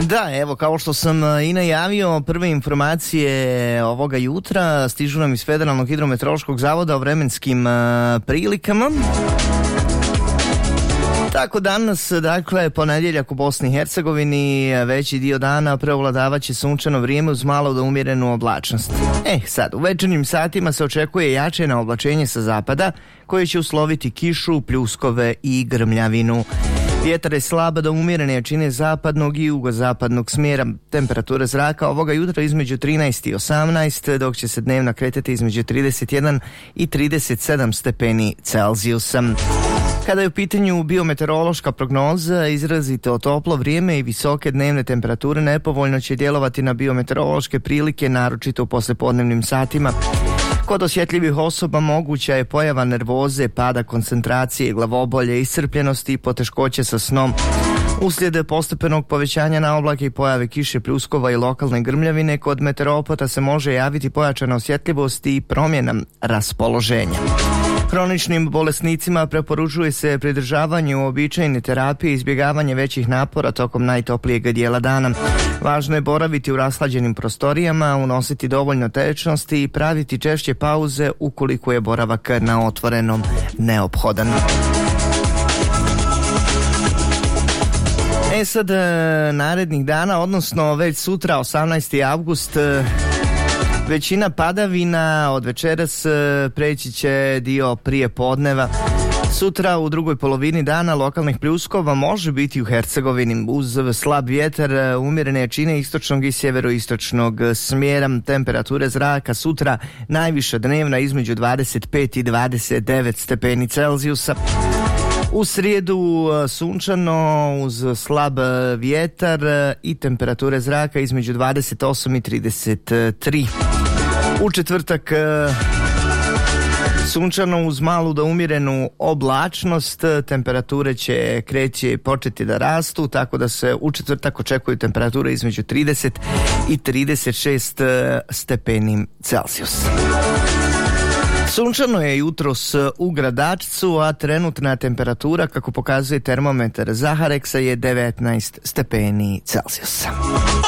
Da, evo, kao što sam i najavio, prve informacije ovoga jutra stižu nam iz Federalnog hidrometeorološkog zavoda o vremenskim prilikama. Tako danas, dakle, ponedjeljak u Bosni i Hercegovini, veći dio dana preovladavaće sunčano vrijeme uz malo do umjerenu oblačnost. Sad, u večernjim satima se očekuje jačeno oblačenje sa zapada, koje će usloviti kišu, pljuskove i grmljavinu. Vjetar je slaba do umjerene jačine zapadnog i jugozapadnog smjera. Temperatura zraka ovoga jutra između 13 i 18, dok će se dnevno kretati između 31 i 37 stepeni Celzijusa. Kada je u pitanju biometeorološka prognoza, izrazito toplo vrijeme i visoke dnevne temperature nepovoljno će djelovati na biometeorološke prilike, naročito u poslijepodnevnim satima. Kod osjetljivih osoba moguća je pojava nervoze, pada koncentracije, glavobolje, iscrpljenosti i poteškoće sa snom. Uslijed postepenog povećanja na oblake i pojave kiše, pljuskova i lokalne grmljavine, kod meteoropata se može javiti pojačana osjetljivost i promjena raspoloženja. Hroničnim bolesnicima preporučuje se pridržavanje uobičajene terapije i izbjegavanje većih napora tokom najtoplijeg dijela dana. Važno je boraviti u rashlađenim prostorijama, unositi dovoljno tečnosti i praviti češće pauze ukoliko je boravak na otvorenom neophodan. Sad narednih dana, odnosno već sutra 18. avgust, većina padavina od večeras preći će dio prije podneva. Sutra u drugoj polovini dana lokalnih pljuskova može biti u Hercegovini uz slab vjetar, umjerene jačine istočnog i sjeveroistočnog smjera. Temperature zraka sutra najviša dnevna između 25 i 29 stepeni Celzijusa. U srijedu sunčano uz slab vjetar i temperature zraka između 28 i 33. U četvrtak sunčano uz malu do umjerenu oblačnost, temperature će kreće početi da rastu, tako da se u četvrtak očekuju temperature između 30 i 36 stepeni Celzijusa. Sunčano je jutros u Gradačcu, a trenutna temperatura, kako pokazuje termometar Zahareksa, je 19 stepeni Celzijusa.